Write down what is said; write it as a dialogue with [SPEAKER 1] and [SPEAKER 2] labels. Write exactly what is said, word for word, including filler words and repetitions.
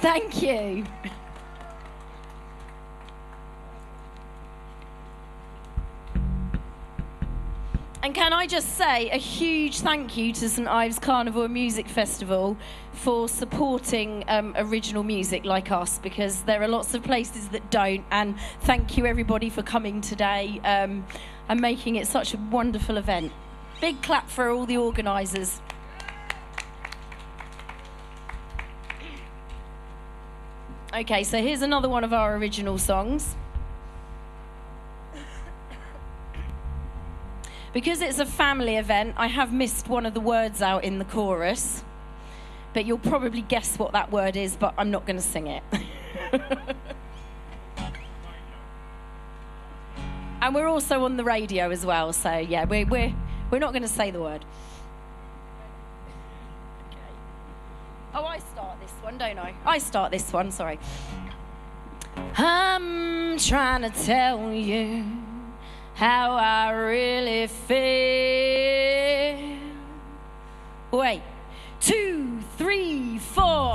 [SPEAKER 1] Thank you. And can I just say a huge thank you to St Ives Carnival and Music Festival for supporting um, original music like us, because there are lots of places that don't. And thank you everybody for coming today um, and making it such a wonderful event. Big clap for all the organisers. Okay, so here's another one of our original songs. Because it's a family event, I have missed one of the words out in the chorus, but you'll probably guess what that word is, but I'm not going to sing it. And we're also on the radio as well, so yeah, we're, we're, we're not going to say the word. Okay. Oh, I start this one, don't I? I start this one, sorry. I'm trying to tell you how I really feel. Wait.